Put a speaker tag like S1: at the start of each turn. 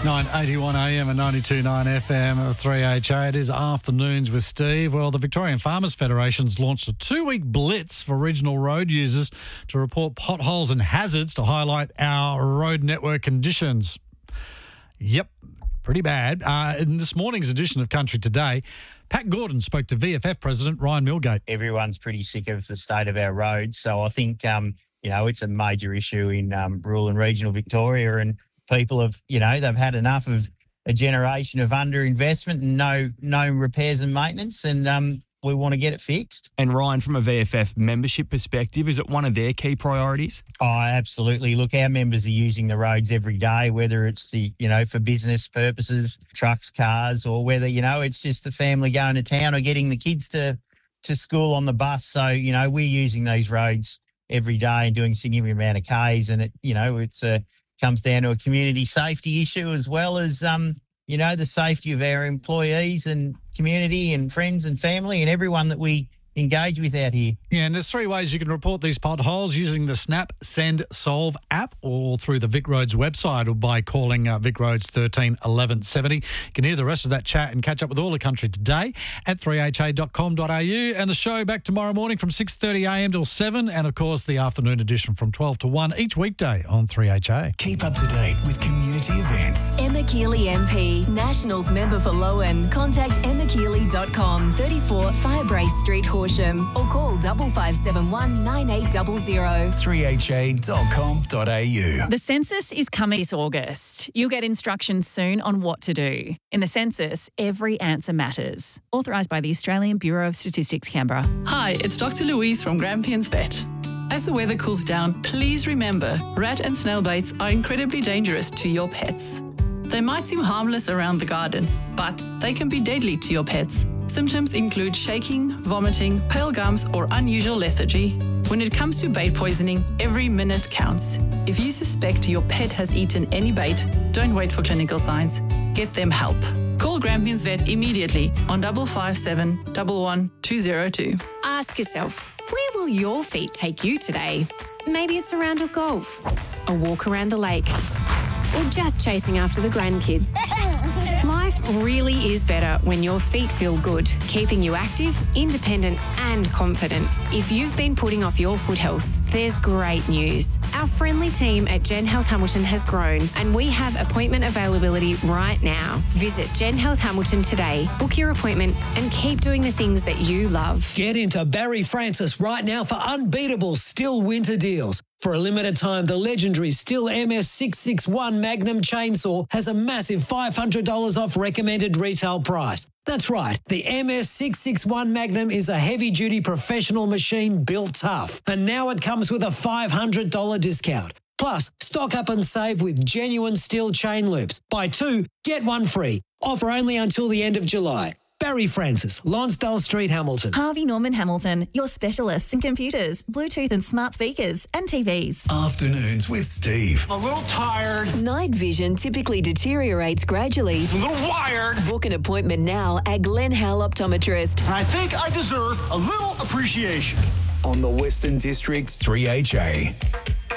S1: 981 AM and 92.9 FM at 3HA. It is Afternoons with Steve. Well, the Victorian Farmers Federation's launched a 2-week blitz for regional road users to report potholes and hazards to highlight our road network conditions. Yep, pretty bad. In this morning's edition of Country Today, Pat Gordon spoke to VFF President Ryan Milgate.
S2: Everyone's pretty sick of the state of our roads, so I think, it's a major issue in rural and regional Victoria, and people have, they've had enough of a generation of underinvestment and no repairs and maintenance, and we want to get it fixed.
S3: And Ryan, from a VFF membership perspective, is it one of their key priorities?
S2: Oh, absolutely. Look, our members are using the roads every day, whether it's for business purposes, trucks, cars, or whether, it's just the family going to town or getting the kids to school on the bus. So, we're using these roads every day and doing a significant amount of Ks, and it comes down to a community safety issue as well as, the safety of our employees and community and friends and family and everyone that we engage with out here.
S1: Yeah, and there's 3 ways you can report these potholes: using the Snap, Send, Solve app, or through the Vic Roads website, or by calling Vic Roads 13 1170. You can hear the rest of that chat and catch up with all the country today at 3ha.com.au, and the show back tomorrow morning from 6:30am till 7, and of course the afternoon edition from 12 to 1 each weekday on 3HA.
S4: Keep up to date with community events.
S5: Emma Keeley MP, Nationals member for Lowen. Contact emmakeeley.com, 34 Firebrace Street, Horsham, or call 5571 9800.
S4: 3ha.com.au.
S6: The census is coming this August. You'll get instructions soon on what to do. In the census, every answer matters. Authorised by the Australian Bureau of Statistics, Canberra.
S7: Hi, it's Dr. Louise from Grampians Vet. As the weather cools down, please remember, rat and snail baits are incredibly dangerous to your pets. They might seem harmless around the garden, but they can be deadly to your pets. Symptoms include shaking, vomiting, pale gums, or unusual lethargy. When it comes to bait poisoning, every minute counts. If you suspect your pet has eaten any bait, don't wait for clinical signs. Get them help. Call Grampians Vet immediately on 557 11 202.
S8: Ask yourself, where will your feet take you today? Maybe it's a round of golf, a walk around the lake, or just chasing after the grandkids. Life really is better when your feet feel good, keeping you active, independent and confident. If you've been putting off your foot health, there's great news. Our friendly team at Gen Health Hamilton has grown, and we have appointment availability right now. Visit Gen Health Hamilton today, book your appointment and keep doing the things that you love.
S9: Get into Barry Francis right now for unbeatable Stihl winter deals. For a limited time, the legendary Stihl MS661 Magnum chainsaw has a massive $500 off recommended retail price. That's right, the MS661 Magnum is a heavy-duty professional machine built tough, and now it comes with a $500 discount. Plus, stock up and save with genuine Stihl chain loops. Buy 2, get 1 free. Offer only until the end of July. Barry Francis, Lonsdale Street, Hamilton.
S6: Harvey Norman Hamilton, your specialists in computers, Bluetooth and smart speakers and TVs.
S4: Afternoons with Steve.
S10: A little tired.
S5: Night vision typically deteriorates gradually.
S10: A little wired.
S5: Book an appointment now at Glen Howell Optometrist.
S10: And I think I deserve a little appreciation.
S4: On the Western District's 3HA.